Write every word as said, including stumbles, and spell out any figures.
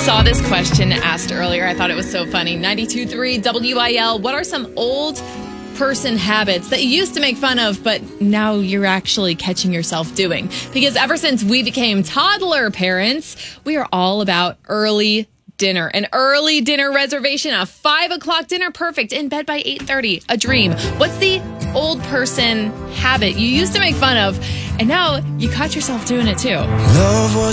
saw this question asked earlier. I thought it was so funny. ninety-two point three W I L. What are some old person habits that you used to make fun of, but now you're actually catching yourself doing? Because ever since we became toddler parents, we are all about early dinner. An early dinner reservation, a five o'clock dinner, perfect. In bed by eight thirty, a dream. What's the old person habit you used to make fun of, and now you caught yourself doing it too? Love was